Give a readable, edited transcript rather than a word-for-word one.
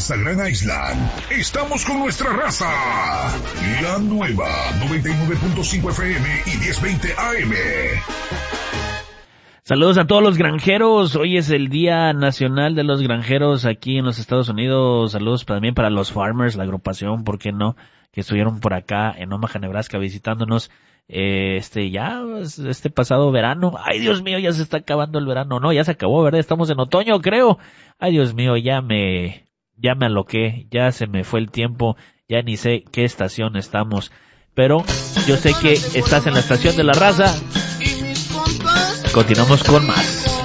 hasta Grand Island. Estamos con nuestra raza. La nueva 99.5 FM y 1020 AM. Saludos a todos los granjeros. Hoy es el Día Nacional de los Granjeros aquí en los Estados Unidos. Saludos también para los Farmers, la agrupación, ¿por qué no? Que estuvieron por acá en Omaha, Nebraska, visitándonos este pasado verano. Ay, Dios mío, ya se está acabando el verano. No, ya se acabó, ¿verdad? Estamos en otoño, creo. Ay, Dios mío, ya me aloqué, ya se me fue el tiempo, ya ni sé qué estación estamos. Pero yo sé que estás en la estación de la raza. Continuamos con más.